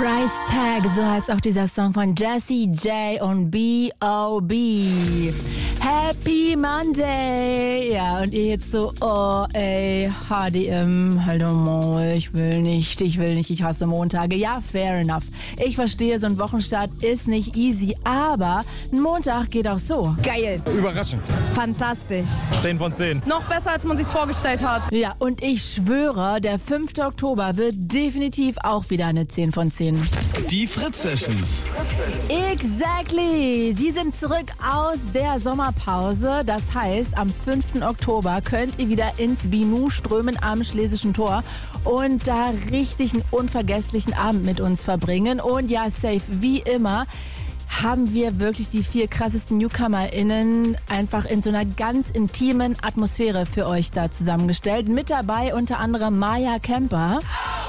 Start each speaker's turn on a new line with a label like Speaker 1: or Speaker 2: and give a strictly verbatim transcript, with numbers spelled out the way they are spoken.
Speaker 1: Price Tag, so heißt auch dieser Song von Jessie J und B O B Happy Monday! Ja, und ihr jetzt so, oh ey, H D M, hallo Mo, ich will nicht, ich will nicht, ich hasse Montage. Ja, fair enough. Ich verstehe, so ein Wochenstart ist nicht easy, aber ein Montag geht auch so.
Speaker 2: Geil.
Speaker 3: Überraschend.
Speaker 2: Fantastisch.
Speaker 3: zehn von zehn.
Speaker 2: Noch besser, als man sich's vorgestellt hat.
Speaker 1: Ja, und ich schwöre, der fünfte Oktober wird definitiv auch wieder eine zehn von zehn.
Speaker 4: Die Fritz-Sessions.
Speaker 1: Exactly! Die sind zurück aus der Sommerpause. Das heißt, am fünften Oktober könnt ihr wieder ins Binu strömen am Schlesischen Tor und da richtig einen unvergesslichen Abend mit uns verbringen. Und ja, safe, wie immer, haben wir wirklich die vier krassesten NewcomerInnen einfach in so einer ganz intimen Atmosphäre für euch da zusammengestellt. Mit dabei unter anderem Maya Kemper.